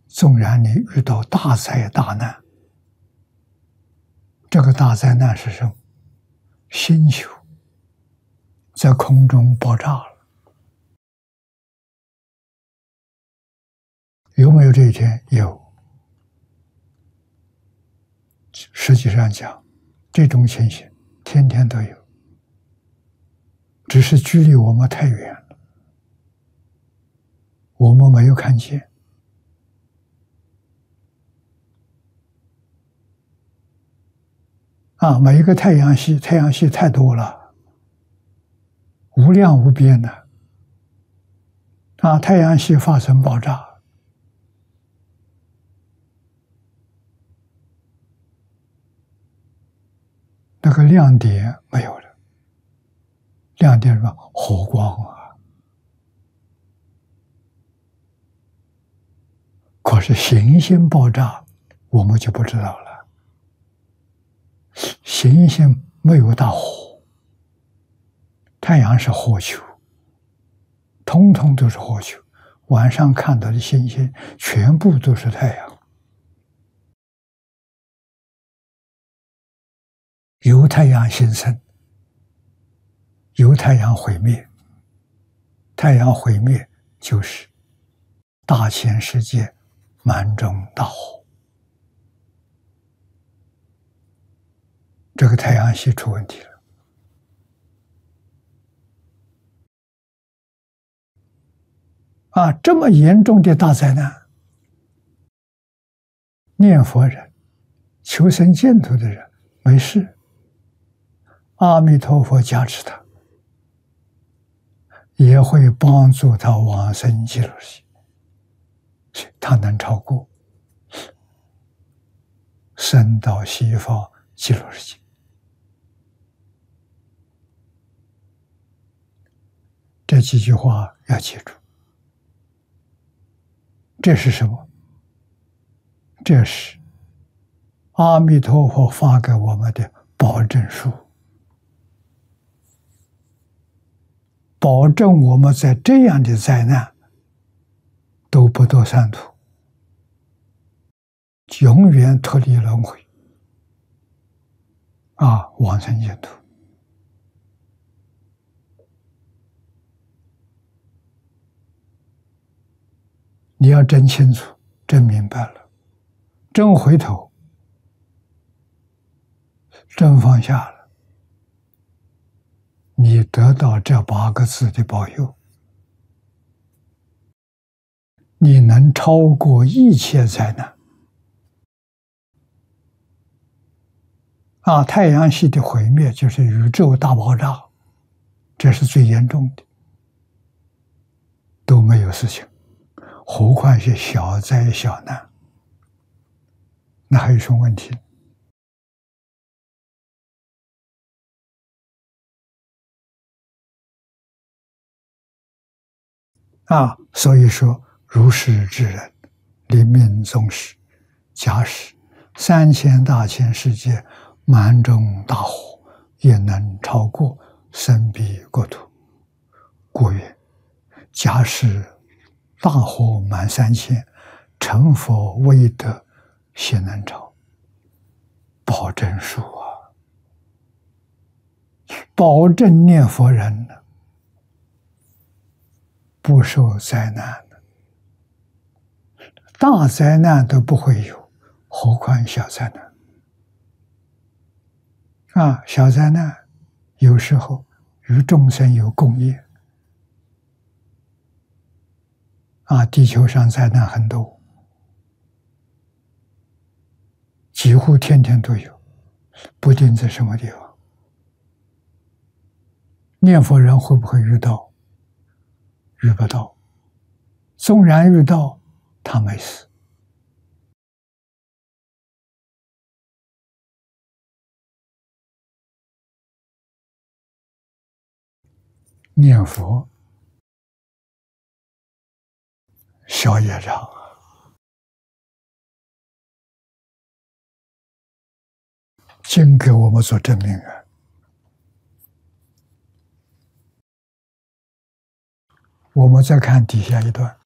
纵然你遇到大灾大难，这个大灾难是什么？星球在空中爆炸了，有没有这一天？有。实际上讲，这种情形天天都有，只是距离我们太远了，我们没有看见。每一个太阳系太多了，无量无边的。太阳系发生爆炸，那个亮点没有了。亮点是什么？火光啊！可是行星爆炸，我们就不知道了。行星没有大火，太阳是火球，通通都是火球。晚上看到的星星全部都是太阳。由太阳形成，由太阳毁灭。太阳毁灭就是大千世界满中大火。这个太阳系出问题了。这么严重的大灾难，念佛人、求生净土的人没事，阿弥陀佛加持他，也会帮助他往生极乐世界，他能超过，升到西方极乐世界。这几句话要记住。这是什么？这是阿弥陀佛发给我们的保证书，保证我们在这样的灾难都不堕三途，永远脱离轮回，往生净土。你要真清楚，真明白了，真回头，真放下了，你得到这8个字的保佑，你能超过一切灾难。太阳系的毁灭就是宇宙大爆炸，这是最严重的，都没有事情。何况是小灾小难，那还有什么问题？所以说，如是之人，临命终时，假使3000大千世界满中大火，也能超过生彼国土。故曰：假使大火满3000，成佛未得，悉能超。保证书保证念佛人不受灾难的，大灾难都不会有，何况小灾难？小灾难有时候与众生有共业。地球上灾难很多，几乎天天都有，不定在什么地方。念佛人会不会遇到？遇不到。纵然遇到，他没死。念佛消业障，经给我们做证明我们再看底下一段。